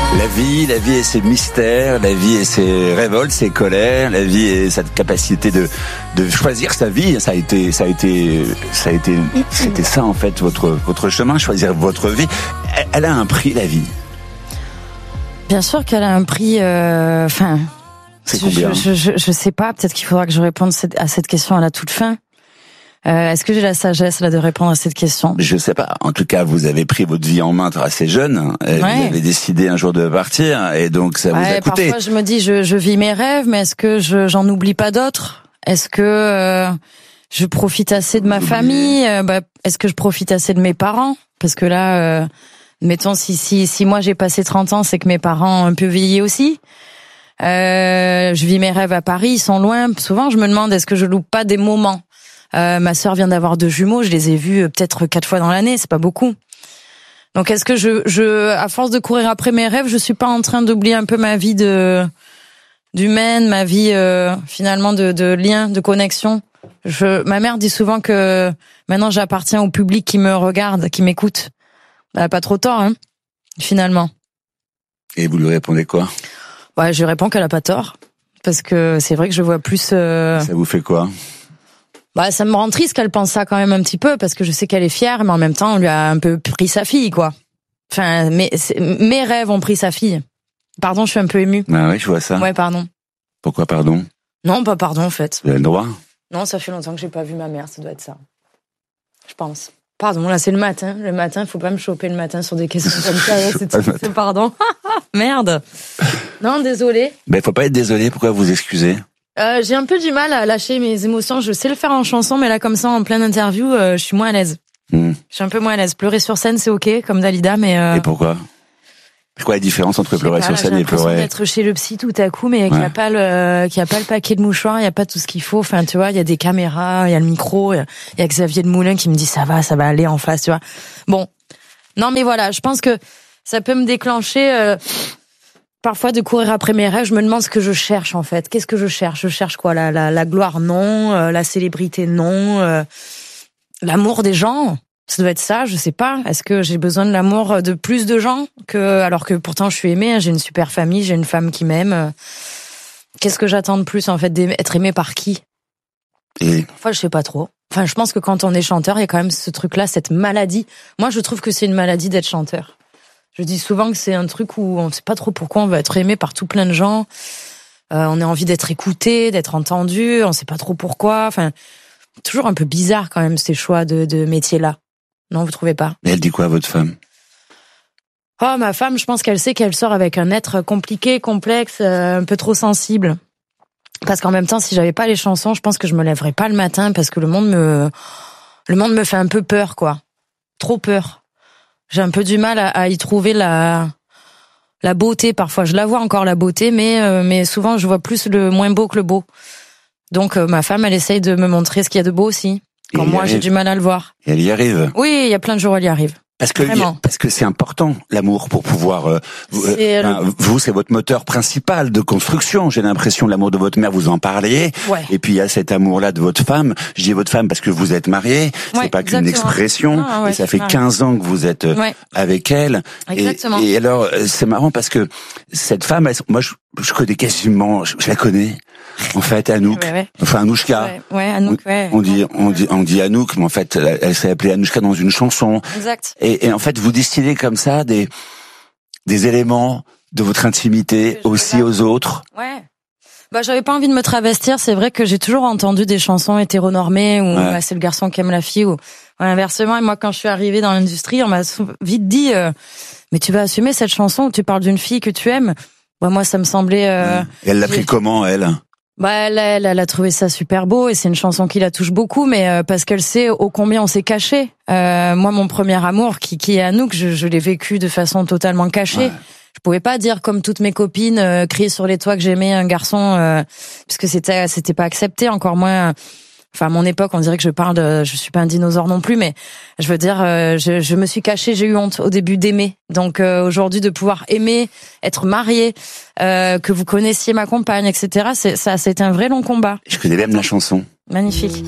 La vie et ses mystères, la vie et ses révoltes, ses colères, la vie et cette capacité de choisir sa vie. C'était ça en fait votre chemin, choisir votre vie. Elle a un prix, la vie. Bien sûr qu'elle a un prix. C'est combien ? Je sais pas. Peut-être qu'il faudra que je réponde à cette question à la toute fin. Est-ce que j'ai la sagesse là de répondre à cette question ? Je sais pas. En tout cas, vous avez pris votre vie en main assez jeune. Et Vous avez décidé un jour de partir, et donc ça vous a coûté. Parfois, je me dis, je vis mes rêves, mais est-ce que j'en oublie pas d'autres ? Est-ce que je profite assez de ma famille ? Est-ce que je profite assez de mes parents ? Parce que là, mettons, si moi j'ai passé 30 ans, c'est que mes parents ont un peu vieilli aussi. Je vis mes rêves à Paris, ils sont loin. Souvent, je me demande, est-ce que je loupe pas des moments ? Ma sœur vient d'avoir 2 jumeaux, je les ai vus peut-être 4 fois dans l'année, c'est pas beaucoup. Donc est-ce que je à force de courir après mes rêves, je suis pas en train d'oublier un peu ma vie d'humaine, ma vie finalement de lien, de connexion. Ma mère dit souvent que maintenant j'appartiens au public qui me regarde, qui m'écoute. Elle a pas trop tort, hein, finalement. Et vous lui répondez quoi ? Je lui réponds qu'elle a pas tort, parce que c'est vrai que je vois plus. Ça vous fait quoi ? Ça me rend triste qu'elle pense ça quand même un petit peu, parce que je sais qu'elle est fière, mais en même temps, on lui a un peu pris sa fille, quoi. Enfin, mes rêves ont pris sa fille. Pardon, je suis un peu émue. Ah oui, je vois ça. Ouais, pardon. Pourquoi pardon ? Non, pas pardon, en fait. Vous avez le droit ? Non, ça fait longtemps que j'ai pas vu ma mère, ça doit être ça. Je pense. Pardon, là, c'est le matin. Le matin, faut pas me choper le matin sur des questions comme ça. C'est pardon. Merde. Non, désolé. Faut pas être désolé, pourquoi vous excusez ? J'ai un peu du mal à lâcher mes émotions. Je sais le faire en chanson, mais là, comme ça, en pleine interview, je suis moins à l'aise. Je suis un peu moins à l'aise. Pleurer sur scène, c'est ok, comme Dalida, mais... Et pourquoi ? C'est quoi la différence entre pleurer sur scène et pleurer ? J'ai l'impression d'être chez le psy tout à coup, mais qu'il n'y a pas le paquet de mouchoirs, il n'y a pas tout ce qu'il faut. Enfin, tu vois, il y a des caméras, il y a le micro, il y a Xavier de Moulin qui me dit ça va aller en face, tu vois. Bon. Non, mais voilà, je pense que ça peut me déclencher... Parfois de courir après mes rêves, je me demande ce que je cherche en fait. Qu'est-ce que je cherche ? Je cherche quoi ? La gloire, non. La célébrité, non. L'amour des gens, ça doit être ça, je sais pas. Est-ce que j'ai besoin de l'amour de plus de gens alors que pourtant je suis aimée, j'ai une super famille, j'ai une femme qui m'aime. Qu'est-ce que j'attends de plus en fait, d'être aimée par qui ? Enfin, je sais pas trop. Enfin, je pense que quand on est chanteur, il y a quand même ce truc-là, cette maladie. Moi, je trouve que c'est une maladie d'être chanteur. Je dis souvent que c'est un truc où on ne sait pas trop pourquoi on va être aimé par tout plein de gens. On a envie d'être écouté, d'être entendu. On ne sait pas trop pourquoi. Enfin, toujours un peu bizarre quand même ces choix de métier-là. Non, vous trouvez pas ? Mais elle dit quoi à votre femme ? Ma femme, je pense qu'elle sait qu'elle sort avec un être compliqué, complexe, un peu trop sensible. Parce qu'en même temps, si j'avais pas les chansons, je pense que je me lèverais pas le matin parce que le monde me fait un peu peur, quoi. Trop peur. J'ai un peu du mal à y trouver la beauté. Parfois, je la vois encore, la beauté, mais souvent, je vois plus le moins beau que le beau. Donc, ma femme, elle essaye de me montrer ce qu'il y a de beau aussi. Quand moi, j'ai du mal à le voir. Et elle y arrive. Oui, il y a plein de jours, elle y arrive. Parce que c'est important, l'amour, pour pouvoir... vous, c'est votre moteur principal de construction. J'ai l'impression, l'amour de votre mère, vous en parliez. Ouais. Et puis, il y a cet amour-là de votre femme. Je dis votre femme parce que vous êtes mariés. C'est pas qu'une expression. Et ça fait 15 ans que vous êtes avec elle. Exactement. Et alors, c'est marrant parce que cette femme, moi, je connais quasiment... Je la connais. En fait, Anouk, enfin Anouchka. Anouk, on dit Anouk, mais en fait, elle s'est appelée Anouchka dans une chanson. Exact. Et en fait, vous distillez comme ça des éléments de votre intimité aussi aux autres. Ouais. J'avais pas envie de me travestir. C'est vrai que j'ai toujours entendu des chansons hétéronormées où c'est le garçon qui aime la fille ou inversement. Et moi, quand je suis arrivée dans l'industrie, on m'a vite dit mais tu vas assumer cette chanson où tu parles d'une fille que tu aimes. Moi, ça me semblait. Et elle l'a pris comment, elle ? Elle a trouvé ça super beau et c'est une chanson qui la touche beaucoup, mais parce qu'elle sait ô combien on s'est caché. Moi, mon premier amour, qui est Anouk, je l'ai vécu de façon totalement cachée. Ouais. Je pouvais pas dire comme toutes mes copines, crier sur les toits que j'aimais un garçon, puisque c'était pas accepté, encore moins. Enfin, à mon époque, on dirait que je suis pas un dinosaure non plus, mais je veux dire, je me suis cachée, j'ai eu honte au début d'aimer. Donc aujourd'hui, de pouvoir aimer, être mariée, que vous connaissiez ma compagne, etc. Ça a été un vrai long combat. Je connais même la chanson. Magnifique.